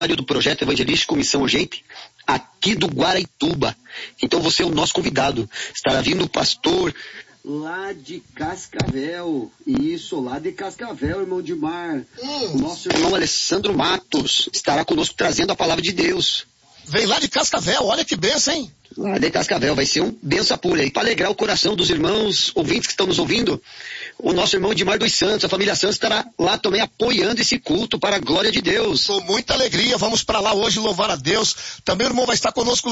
do Projeto Evangelístico Missão Urgente, aqui do Guaraituba. Então você é o nosso convidado. Estará vindo o pastor lá de Cascavel. Isso, lá de Cascavel, irmão Dimar. O nosso irmão Alessandro Matos estará conosco trazendo a palavra de Deus. Vem lá de Cascavel, olha que benção, hein? Lá de Cascavel, vai ser um benção pura. E para alegrar o coração dos irmãos ouvintes que estão nos ouvindo, o nosso irmão Dimar dos Santos, a família Santos, estará lá também apoiando esse culto para a glória de Deus. Com muita alegria, vamos para lá hoje louvar a Deus. Também o irmão vai estar conosco